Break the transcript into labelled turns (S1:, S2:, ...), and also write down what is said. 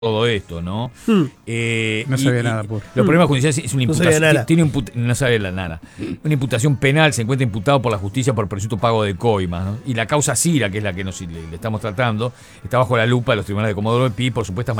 S1: todo esto, ¿no?
S2: No sabía nada, por.
S1: Los problemas judiciales es una
S3: No sabía
S1: imputación.
S3: nada.
S1: No sabía nada. Una imputación penal, se encuentra imputado por la justicia por presunto pago de coimas, ¿no? Y la causa Cira, que es la que le estamos tratando, está bajo la lupa de los tribunales de Comodoro Pi por supuestas